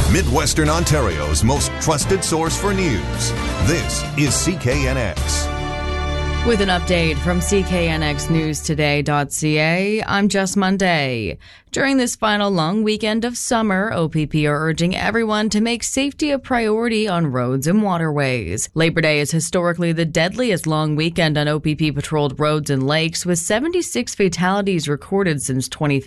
Midwestern Ontario's most trusted source for news. This is CKNX. With an update from CKNXNewsToday.ca, I'm Jess Monday. During this final long weekend of summer, OPP are urging everyone to make safety a priority on roads and waterways. Labor Day is historically the deadliest long weekend on OPP-patrolled roads and lakes, with 76 fatalities recorded since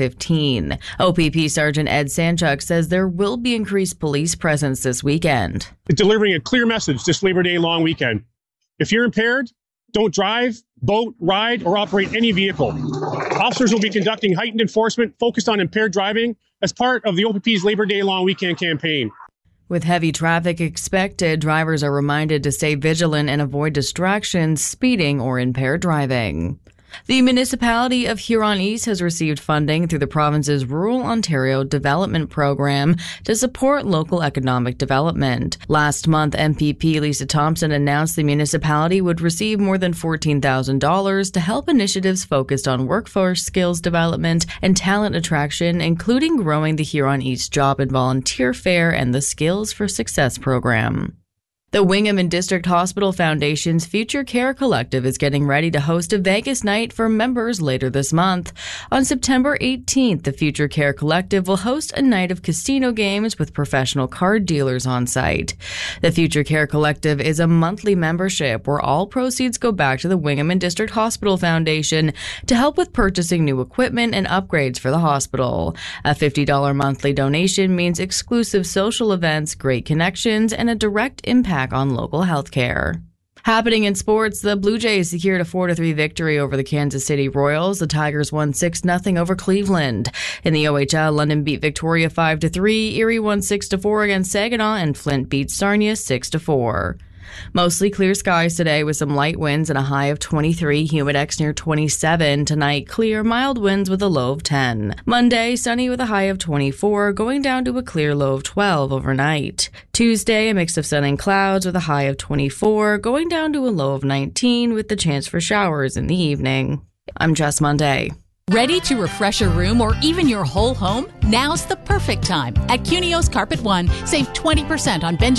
2015. OPP Sergeant Ed Sanchuk says there will be increased police presence this weekend. Delivering a clear message this Labor Day long weekend. If you're impaired, don't drive, boat, ride, or operate any vehicle. Officers will be conducting heightened enforcement focused on impaired driving as part of the OPP's Labor Day long weekend campaign. With heavy traffic expected, drivers are reminded to stay vigilant and avoid distractions, speeding, or impaired driving. The municipality of Huron East has received funding through the province's Rural Ontario Development Program to support local economic development. Last month, MPP Lisa Thompson announced the municipality would receive more than $14,000 to help initiatives focused on workforce skills development and talent attraction, including growing the Huron East Job and Volunteer Fair and the Skills for Success program. The Wingham and District Hospital Foundation's Future Care Collective is getting ready to host a Vegas night for members later this month. On September 18th, the Future Care Collective will host a night of casino games with professional card dealers on site. The Future Care Collective is a monthly membership where all proceeds go back to the Wingham and District Hospital Foundation to help with purchasing new equipment and upgrades for the hospital. A $50 monthly donation means exclusive social events, great connections, and a direct impact on local health care. Happening in sports, the Blue Jays secured a 4-3 victory over the Kansas City Royals. The Tigers won 6-0 over Cleveland. In the OHL, London beat Victoria 5-3, Erie won 6-4 against Saginaw, and Flint beat Sarnia 6-4. Mostly clear skies today with some light winds and a high of 23, humidex near 27. Tonight, clear, mild winds with a low of 10. Monday, sunny with a high of 24, going down to a clear low of 12 overnight. Tuesday, a mix of sun and clouds with a high of 24, going down to a low of 19 with the chance for showers in the evening. I'm Jess Monday. Ready to refresh a room or even your whole home? Now's the perfect time. At Cunio's Carpet One, save 20% on Benjamin